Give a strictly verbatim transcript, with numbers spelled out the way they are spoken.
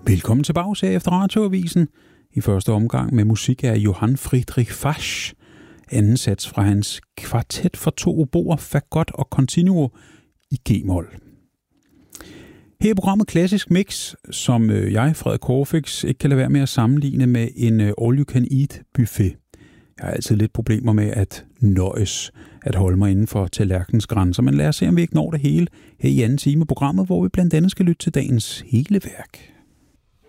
Velkommen til Bags her efter Radioavisen. I første omgang med musik af Johann Friedrich Fasch. Anden sats fra hans kvartet for to oboer, fagot og continuo i G-mol. Her er programmet Klassisk Mix, som jeg, Frederik Corfix, ikke kan lade være med at sammenligne med en all-you-can-eat buffet. Jeg har altid lidt problemer med at nøjes at holde mig inden for tallerkenens grænser, men lad os se, om vi ikke når det hele her i anden time af programmet, hvor vi blandt andet skal lytte til dagens hele værk.